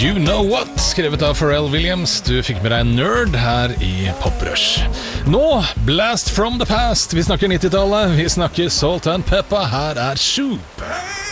You Know What, skrevet av Pharrell Williams. Du fikk med deg Nerd her i Pop Rush. Nå, Blast from the Past. Vi snakker 90-tallet, vi snakker Salt and Pepper. Her er Shoop.